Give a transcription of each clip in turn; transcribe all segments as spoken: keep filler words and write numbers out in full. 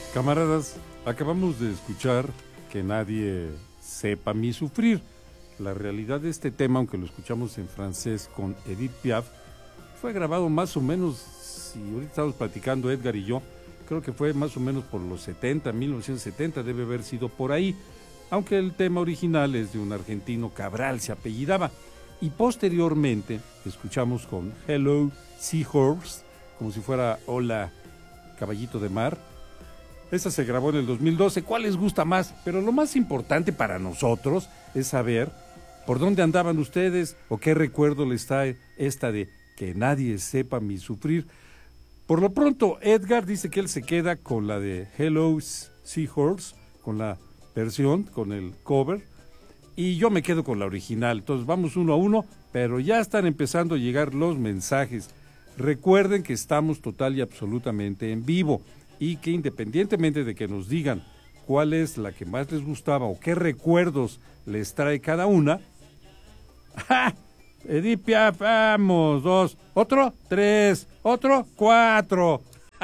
Camaradas, acabamos de escuchar Que nadie sepa mi sufrir. La realidad de este tema, aunque lo escuchamos en francés con Edith Piaf, fue grabado más o menos, si ahorita estamos platicando Edgar y yo, creo que fue más o menos por los setenta, mil novecientos setenta, debe haber sido por ahí, aunque el tema original es de un argentino, Cabral se apellidaba. Y posteriormente escuchamos con Hello Seahorse, como si fuera Hola Caballito de Mar. Esta se grabó en el dos mil doce. ¿Cuál les gusta más? Pero lo más importante para nosotros es saber por dónde andaban ustedes o qué recuerdo les trae esta de Que nadie sepa mi sufrir. Por lo pronto, Edgar dice que él se queda con la de Hello Seahorse, con la versión, con el cover, y yo me quedo con la original. Entonces vamos uno a uno, pero ya están empezando a llegar los mensajes. Recuerden que estamos total y absolutamente en vivo y que independientemente de que nos digan cuál es la que más les gustaba o qué recuerdos les trae cada una, ¡ja! Edith Piaf, vamos, dos, otro, tres, otro, cuatro.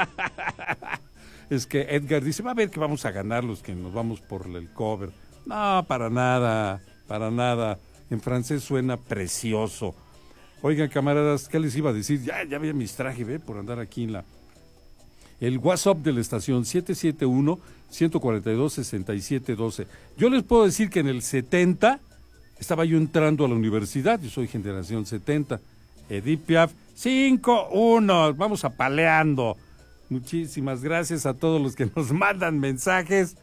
Es que Edgar dice, va a ver que vamos a ganar los que nos vamos por el cover. No, para nada, para nada. En francés suena precioso. Oigan, camaradas, ¿qué les iba a decir? Ya, ya vi mis trajes, ¿ve? Por andar aquí en la... El WhatsApp de la estación, siete siete uno, uno cuatro dos, seis siete uno dos. Yo les puedo decir que en el setenta estaba yo entrando a la universidad, yo soy generación setenta. Edith Piaf, cinco uno, vamos apaleando. Muchísimas gracias a todos los que nos mandan mensajes.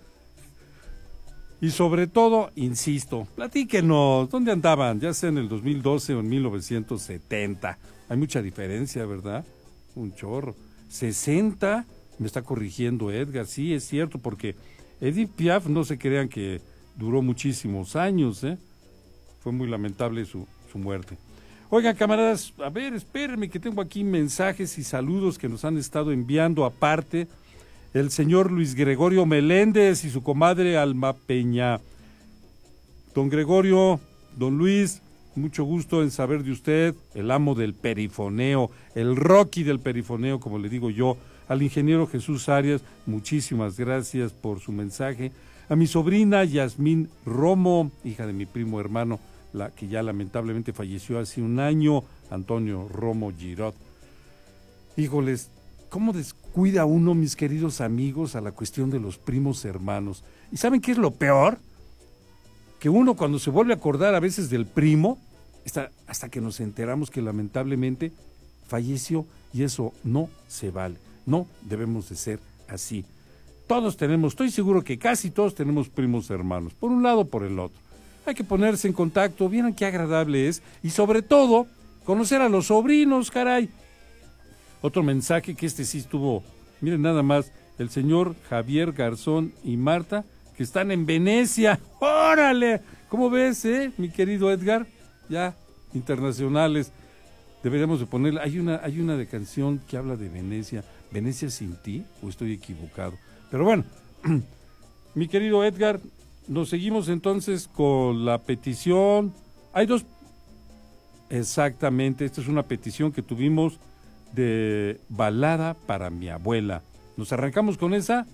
Y sobre todo, insisto, platíquenos, ¿dónde andaban? Ya sea en el dos mil doce o en mil novecientos setenta. Hay mucha diferencia, ¿verdad? Un chorro. sesenta, me está corrigiendo Edgar, sí, es cierto, porque Edith Piaf, no se crean que duró muchísimos años, ¿eh? Fue muy lamentable su, su muerte. Oigan, camaradas, a ver, espérenme que tengo aquí mensajes y saludos que nos han estado enviando aparte el señor Luis Gregorio Meléndez y su comadre Alma Peña. Don Gregorio, don Luis, mucho gusto en saber de usted, el amo del perifoneo, el Rocky del perifoneo, como le digo yo. Al ingeniero Jesús Arias, muchísimas gracias por su mensaje. A mi sobrina Yasmín Romo, hija de mi primo hermano, la que ya lamentablemente falleció hace un año, Antonio Romo Girot. Híjoles, ¿cómo descuida uno, mis queridos amigos, a la cuestión de los primos hermanos? ¿Y saben qué es lo peor? Que uno cuando se vuelve a acordar a veces del primo, está, hasta que nos enteramos que lamentablemente falleció, y eso no se vale, no debemos de ser así. Todos tenemos, estoy seguro que casi todos tenemos primos hermanos, por un lado o por el otro. Hay que ponerse en contacto, vieran qué agradable es, y sobre todo, conocer a los sobrinos, caray. Otro mensaje que este sí estuvo, miren nada más, el señor Javier Garzón y Marta, que están en Venecia. ¡Órale! ¿Cómo ves, eh, mi querido Edgar? Ya, internacionales. Deberíamos de ponerla. Hay una, hay una de canción que habla de Venecia. ¿Venecia sin ti? ¿O estoy equivocado? Pero bueno, mi querido Edgar, nos seguimos entonces con la petición. Hay dos. Exactamente, esta es una petición que tuvimos de Balada para mi abuela. ¿Nos arrancamos con esa?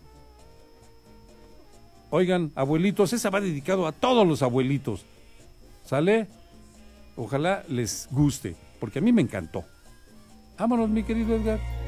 Oigan, abuelitos, esa va dedicado a todos los abuelitos. ¿Sale? Ojalá les guste, porque a mí me encantó. Vámonos, mi querido Edgar.